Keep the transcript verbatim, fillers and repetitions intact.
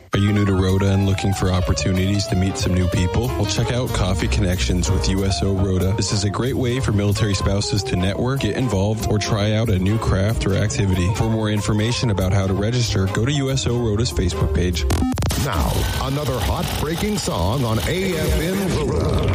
Are you new to Rhoda and looking for opportunities to meet some new people? Well, check out Coffee Connections with U S O Rhoda. This is a great way for military spouses to network, get involved, or try out a new craft or activity. For more information about how to register, go to U S O Rhoda's Facebook page. Now, another hot breaking song on A F M Rhoda.